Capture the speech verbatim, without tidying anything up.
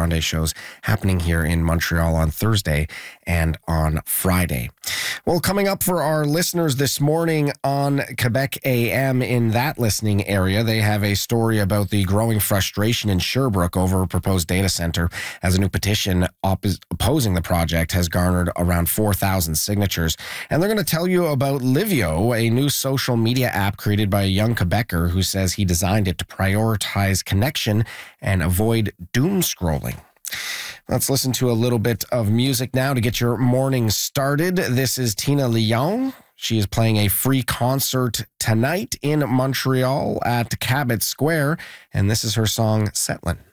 Grande shows happening here in Montreal on Thursday and on Friday. Well, coming up for our listeners this morning on Quebec A M in that listening area, they have a story about the growing frustration in Sherbrooke over a proposed data center, as a new petition oppos- opposing the project has garnered around four thousand signatures. And they're going to tell you about Livio, a new social media app created by a young Quebecer who says he designed it to prioritize connection and avoid doom scrolling. Let's listen to a little bit of music now to get your morning started. This is Tina Leon. She is playing a free concert tonight in Montreal at Cabot Square, and this is her song, Settlin'.